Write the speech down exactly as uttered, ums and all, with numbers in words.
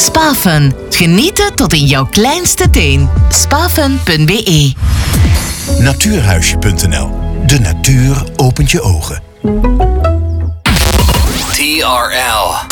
Spafun. Genieten tot in jouw kleinste teen. Spafun punt b e. Natuurhuisje punt n l. De natuur opent je ogen. T R L.